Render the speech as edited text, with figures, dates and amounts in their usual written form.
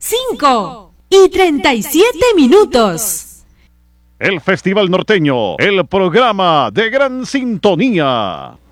5:37. El Festival Norteño, el programa de gran sintonía.